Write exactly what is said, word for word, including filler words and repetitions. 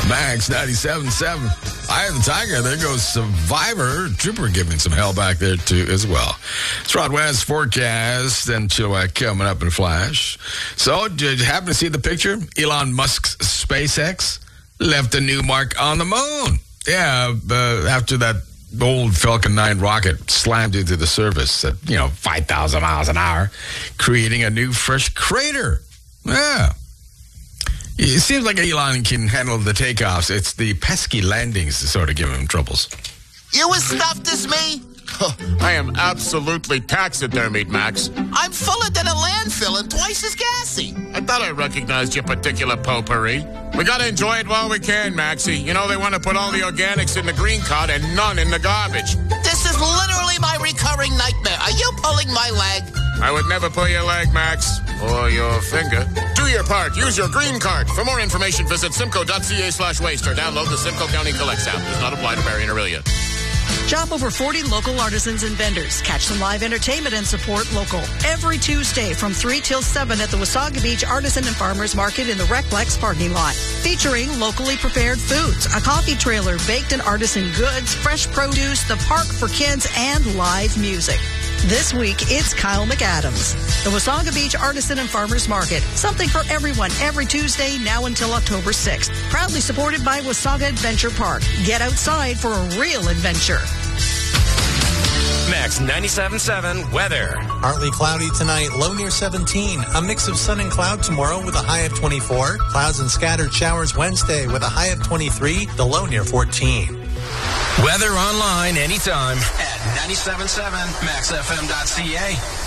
Max ninety-seven point seven. Eye of the Tiger. There goes Survivor. Trooper giving some hell back there, too, as well. It's Rod West forecast and Chilliwack coming up in a flash. So, did you happen to see the picture? Elon Musk's SpaceX left a new mark on the moon. Yeah, uh, after that old Falcon nine rocket slammed into the surface at, you know, five thousand miles an hour, creating a new fresh crater. Yeah. It seems like Elon can handle the takeoffs. It's the pesky landings that sort of give him troubles. You as stuffed as me? I am absolutely taxidermied, Max. I'm fuller than a landfill and twice as gassy. I thought I recognized your particular potpourri. We gotta enjoy it while we can, Maxie. You know they want to put all the organics in the green cart and none in the garbage. This is literally my recurring nightmare. Are you pulling my leg? I would never pull your leg, Max. Or your finger. Do your part. Use your green card. For more information, visit simcoe.ca slash waste or download the Simcoe County Collects app. Does not apply to Marion Aurelia. Shop over forty local artisans and vendors. Catch some live entertainment and support local. Every Tuesday from three till seven at the Wasaga Beach Artisan and Farmers Market in the Recplex parking lot. Featuring locally prepared foods, a coffee trailer, baked and artisan goods, fresh produce, the park for kids, and live music. This week, it's Kyle McAdams. The Wasaga Beach Artisan and Farmers Market. Something for everyone every Tuesday now until October sixth. Proudly supported by Wasaga Adventure Park. Get outside for a real adventure. Max ninety-seven point seven weather. Partly cloudy tonight, low near seventeen. A mix of sun and cloud tomorrow with a high of twenty-four. Clouds and scattered showers Wednesday with a high of twenty-three, the low near fourteen. Weather online anytime at ninety-seven point seven max f m dot c a.